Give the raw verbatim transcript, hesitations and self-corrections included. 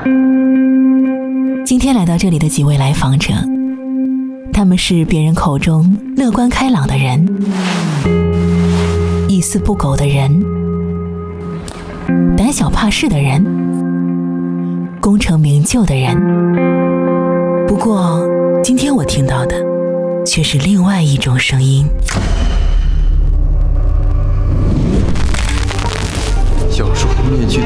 今天来到这里的几位来访者，他们是别人口中乐观开朗的人，一丝不苟的人，胆小怕事的人，功成名就的人。不过今天我听到的却是另外一种声音。 小说面具